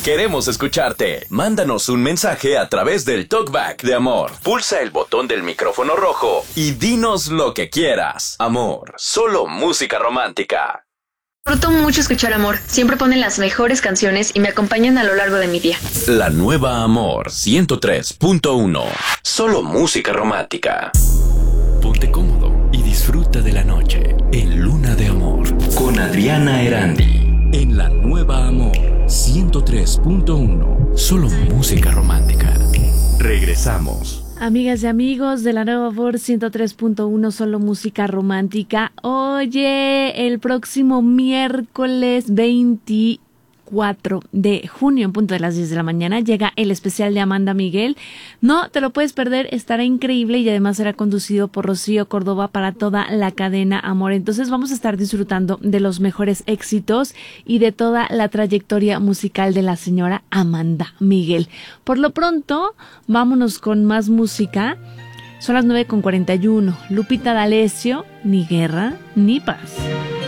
Queremos escucharte. Mándanos un mensaje a través del Talkback de Amor. Pulsa el botón del micrófono rojo y dinos lo que quieras. Amor, solo música romántica. Disfruto mucho escuchar Amor. Siempre ponen las mejores canciones y me acompañan a lo largo de mi día. La nueva Amor 103.1. Solo música romántica. Ponte cómodo y disfruta de la noche en Luna de Amor con Adriana Erandi. En la nueva Amor 103.1. Solo música romántica. Regresamos. Amigas y amigos de la nueva Amor 103.1, solo música romántica. Oye, el próximo miércoles 24 de junio, en punto de las 10 de la mañana, llega el especial de Amanda Miguel. No te lo puedes perder, estará increíble y además será conducido por Rocío Córdoba para toda la cadena Amor. Entonces vamos a estar disfrutando de los mejores éxitos y de toda la trayectoria musical de la señora Amanda Miguel. Por lo pronto, vámonos con más música. Son las 9:41. Lupita D'Alessio, ni guerra ni paz.